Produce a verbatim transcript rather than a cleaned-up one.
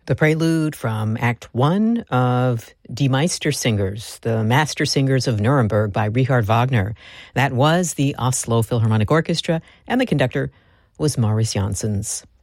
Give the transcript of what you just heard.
The prelude from Act One of Die Meistersingers, the Master Singers of Nuremberg by Richard Wagner. That was the Oslo Philharmonic Orchestra, and the conductor was Maurice Janssens.